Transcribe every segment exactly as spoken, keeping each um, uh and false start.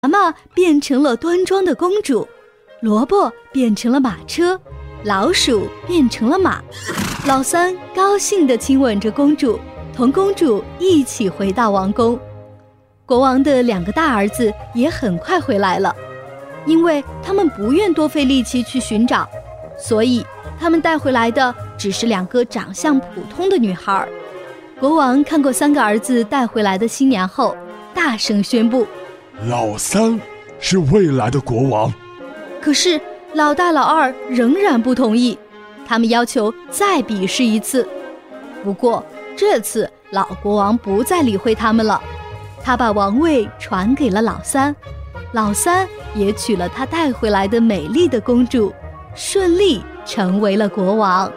蛤蟆变成了端庄的公主，萝卜变成了马车，老鼠变成了马。老三高兴地亲吻着公主，同公主一起回到王宫。国王的两个大儿子也很快回来了，因为他们不愿多费力气去寻找，所以他们带回来的只是两个长相普通的女孩。国王看过三个儿子带回来的新娘后，大声宣布： 老三是未来的国王。 可是老大老二仍然不同意，他们要求再比试一次。不过这次老国王不再理会他们了，他把王位传给了老三，老三也娶了他带回来的美丽的公主，顺利成为了国王。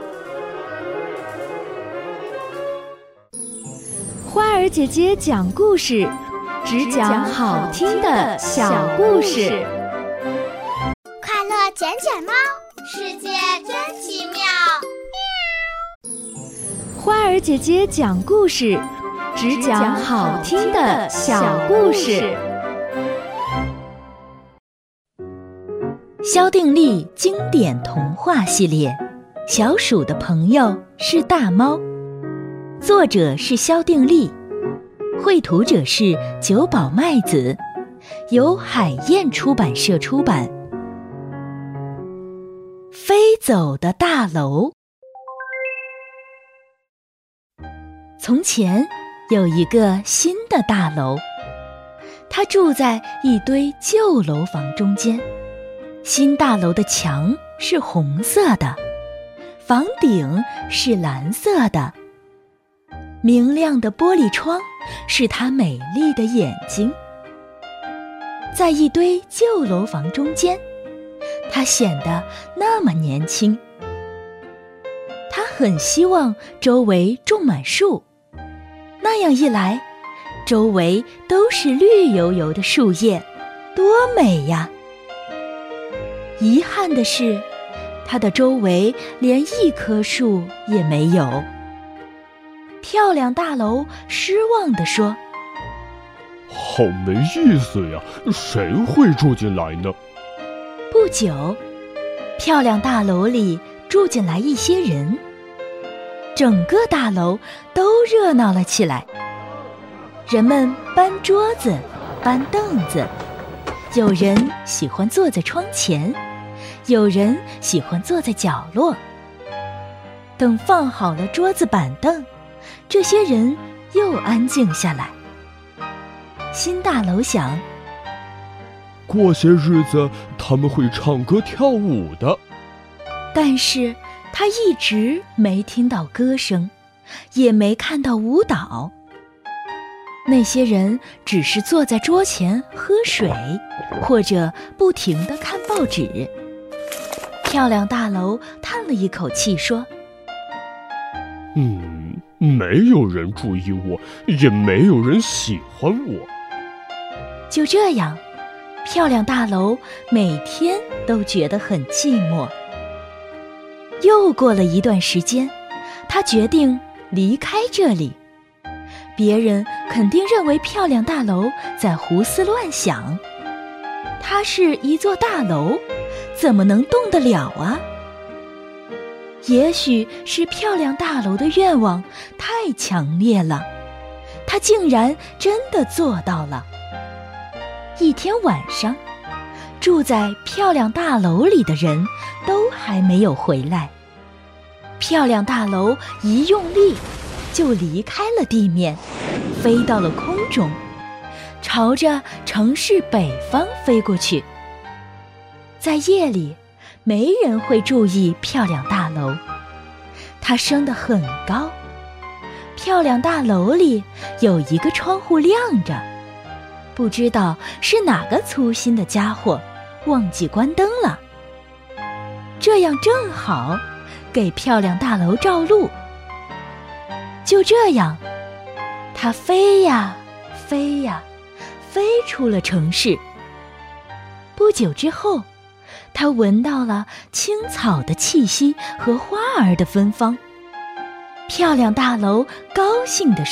花儿姐姐讲故事，只讲好听的小故事。 快乐捡捡猫，世界真奇妙。 花儿姐姐讲故事，只讲好听的小故事。 萧定力经典童话系列，小鼠的朋友是大猫，作者是萧定力，绘图者是久保麦子，由海燕出版社出版。飞走的大楼。从前有一个新的大楼，它住在一堆旧楼房中间。新大楼的墙是红色的，房顶是蓝色的，明亮的玻璃窗是它美丽的眼睛。在一堆旧楼房中间，它显得那么年轻。它很希望周围种满树，那样一来，周围都是绿油油的树叶，多美呀！遗憾的是，它的周围连一棵树也没有。漂亮大楼失望地说： 好没意思呀，谁会住进来呢？ 不久，漂亮大楼里住进来一些人，整个大楼都热闹了起来。人们搬桌子，搬凳子，有人喜欢坐在窗前，有人喜欢坐在角落。等放好了桌子板凳，这些人又安静下来。新大楼想， 过些日子他们会唱歌跳舞的。 但是他一直没听到歌声，也没看到舞蹈。那些人只是坐在桌前喝水，或者不停地看报纸。漂亮大楼叹了一口气说： 嗯，没有人注意我，也没有人喜欢我。 就这样，漂亮大楼每天都觉得很寂寞。又过了一段时间，他决定离开这里。别人肯定认为漂亮大楼在胡思乱想。它是一座大楼，怎么能动得了啊？也许是漂亮大楼的愿望太强烈了，它竟然真的做到了。一天晚上，住在漂亮大楼里的人都还没有回来。漂亮大楼一用力，就离开了地面，飞到了空中，朝着城市北方飞过去。在夜里，没人会注意漂亮大楼，它升得很高。漂亮大楼里有一个窗户亮着，不知道是哪个粗心的家伙忘记关灯了。这样正好给漂亮大楼照路。就这样，它飞呀飞呀，飞出了城市。不久之后，它闻到了青草的气息和花儿的芬芳。漂亮大楼高兴地说：